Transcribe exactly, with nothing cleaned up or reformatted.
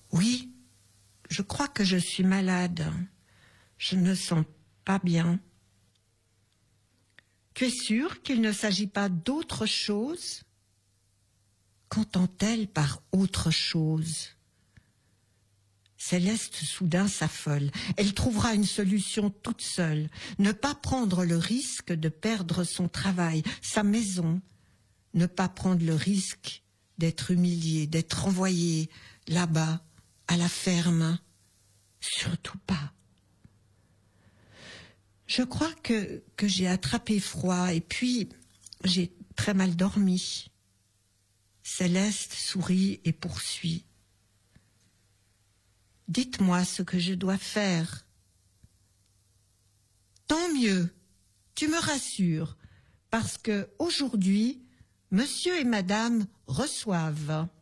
Oui, je crois que je suis malade. Je ne sens pas bien. Tu es sûre qu'il ne s'agit pas d'autre chose? Qu'entend-elle par autre chose? Céleste soudain s'affole. Elle trouvera une solution toute seule. Ne pas prendre le risque de perdre son travail, sa maison. Ne pas prendre le risque d'être humiliée, d'être envoyée là-bas, à la ferme. Surtout pas. Je crois que, que j'ai attrapé froid et puis j'ai très mal dormi. Céleste sourit et poursuit. Dites-moi ce que je dois faire. Tant mieux, tu me rassures, parce que aujourd'hui, monsieur et madame reçoivent.